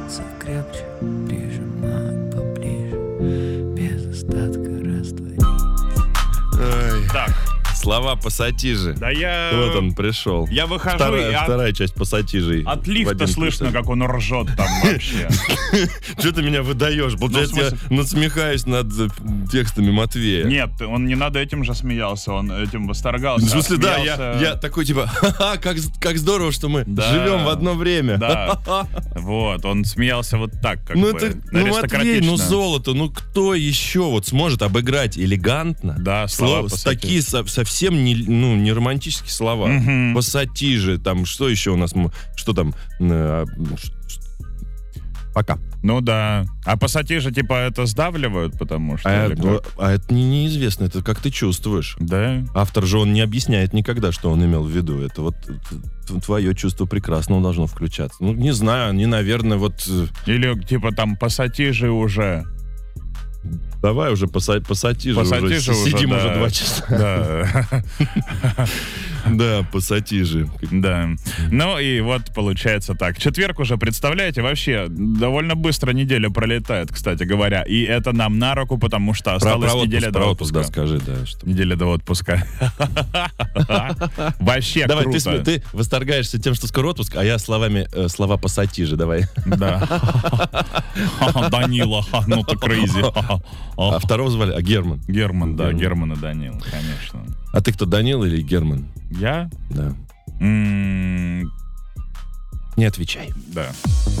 Прижаться крепче, прижимать поближе, без остатка растворить. Так, Слова пассатижи. да я... Вот он пришел. Я выхожу, Вторая часть пассатижей. от лифта слышно, как он ржет там вообще. Что ты меня выдаешь? Получается, Ну, в я смысле- насмехаюсь над текстами Матвея. Нет, он не над этим же смеялся, он этим восторгался. В смысле, да, Смеялся- я такой, типа, ха-ха, как здорово, что мы Да. живем в одно время. Да. Вот, он смеялся вот так, как Ну, бы, это, Матвей, аристократично. золото, кто еще вот сможет обыграть элегантно? Да, слова Такие совсем не романтические слова. Мгм. Пассатижи, там, что еще у нас, что там? Пока. Ну да. А пассатижи, типа, это сдавливают, потому что... или как? Это неизвестно, это как ты чувствуешь. Да? Автор же он не объясняет никогда, что он имел в виду. Это вот твое чувство прекрасного должно включаться. Ну, не знаю, они, наверное, вот... Или, типа, там, пассатижи уже. Давай уже пассатижи Пассатижи уже, сидим да. уже 2 часа. Да. Да, пассатижи. Да. Ну и вот получается так. Четверг уже, представляете, вообще довольно быстро неделя пролетает, кстати говоря. И это нам на руку, потому что осталась неделя до отпуск, отпуска. да, скажи, да. Что... Неделя до отпуска. Вообще Давай, круто. ты восторгаешься тем, что скоро отпуск, а я слова пассатижи, давай. Да. Данила, ну ты крейзи. А второго звали? Герман. Герман, да, Герман. Герман и Данил, конечно. А ты кто, Данил или Герман? Я? Да. М, Не отвечай. Да.